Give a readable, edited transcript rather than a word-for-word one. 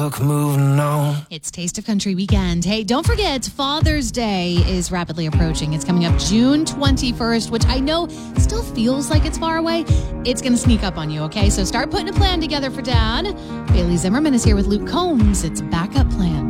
moving on. It's Taste of Country weekend. Hey, don't forget, Father's Day is rapidly approaching. It's coming up June 21st, which I know still feels like it's far away. It's going to sneak up on you, okay? So start putting a plan together for Dad. Bailey Zimmerman is here with Luke Combs. It's Backup Plan.